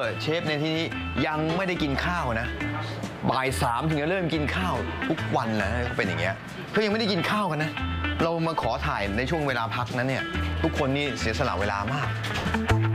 เชฟในที่นี้ยังไม่ได้กินข้าวนะบ่าย3ถึงจะเริ่มกินข้าวทุกวันนะเป็นอย่างเงี้ยเขายังไม่ได้กินข้าวกันนะเรามาขอถ่ายในช่วงเวลาพักนั้นเนี่ยทุกคนนี่เสียสละเวลามาก